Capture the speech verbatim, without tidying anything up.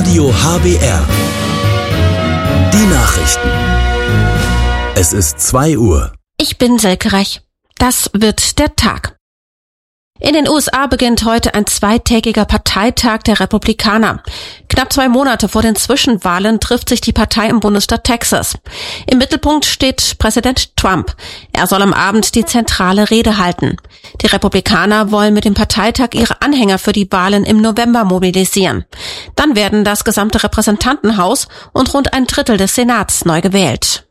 Radio H B R. Die Nachrichten. Es ist zwei Uhr. Ich bin Silke Reich. Das wird der Tag. In den U S A beginnt heute ein zweitägiger Parteitag der Republikaner. Knapp zwei Monate vor den Zwischenwahlen trifft sich die Partei im Bundesstaat Texas. Im Mittelpunkt steht Präsident Trump. Er soll am Abend die zentrale Rede halten. Die Republikaner wollen mit dem Parteitag ihre Anhänger für die Wahlen im November mobilisieren. Dann werden das gesamte Repräsentantenhaus und rund ein Drittel des Senats neu gewählt.